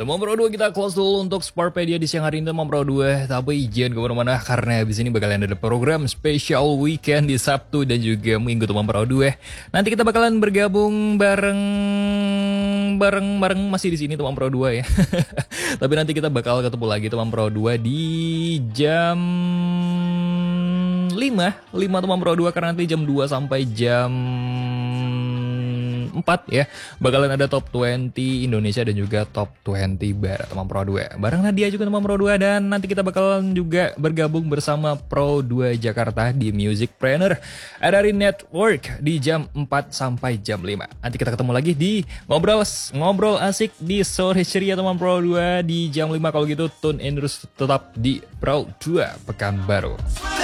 Teman Pro 2 kita close dulu untuk Sportpedia di siang hari ini teman Pro 2. Tapi jangan kemana-mana karena habis ini bakalan ada program spesial weekend di Sabtu dan juga Minggu teman Pro 2. Nanti kita bakalan bergabung bareng masih di sini teman Pro 2 ya. Tapi nanti kita bakal ketemu lagi teman Pro 2 di jam 5 teman Pro 2 karena nanti jam 2 sampai jam 4 ya bakalan ada top 20 Indonesia dan juga top 20 Barat teman Pro 2 bareng Nadia juga teman Pro 2 dan nanti kita bakalan juga bergabung bersama Pro 2 Jakarta di Musicpreneur RRI Network di jam 4 sampai jam 5. Nanti kita ketemu lagi di ngobrol asik di sore ceria teman Pro 2 di jam 5. Kalau gitu tune in terus tetap di Pro 2 Pekanbaru.